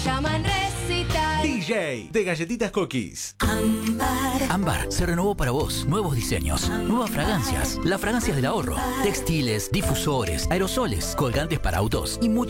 Llaman Recital. DJ de Galletitas Cookies. Ámbar se renovó para vos. Nuevos diseños, nuevas fragancias. Las fragancias del ahorro. Textiles, difusores, aerosoles, colgantes para autos y mucho